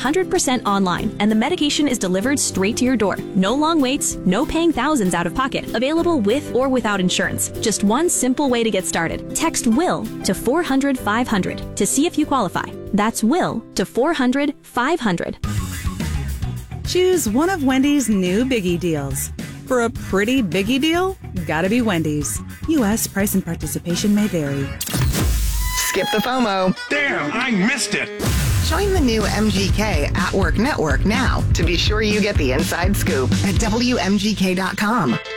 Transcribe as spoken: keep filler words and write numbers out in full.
hundred percent online, and the medication is delivered straight to your door. No long waits, no paying thousands out of pocket. Available with or without insurance. Just one simple way to get started. Text WILL to four hundred five hundred to see if you qualify. That's WILL to four hundred five hundred. Choose one of Wendy's new Biggie deals. For a pretty Biggie deal, gotta be Wendy's. U S price and participation may vary. Skip the FOMO. Damn, I missed it. Join the new M G K At Work Network now to be sure you get the inside scoop at W M G K dot com.